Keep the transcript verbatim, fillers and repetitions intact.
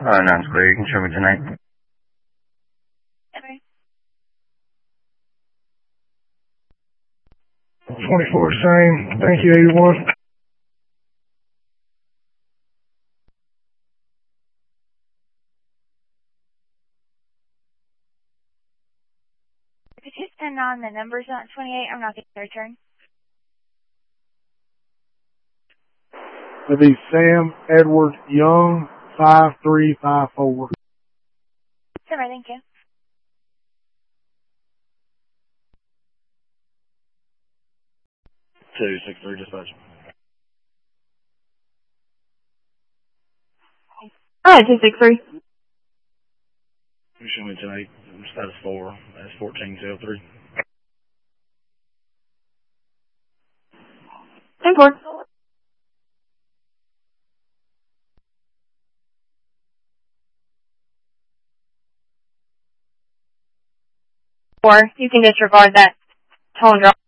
Uh, nine square, you can show me tonight. Okay. twenty-four, same. Thank you, eighty-one. Could you send on the numbers on twenty-eight? I'm not getting the return. It'll be Sam Edward Young, five three five four. Sorry, thank you. Two six three dispatch. Hi, two six three. You show me tonight. Status four. That's fourteen zero three. ten four. Or you can disregard that tone drop.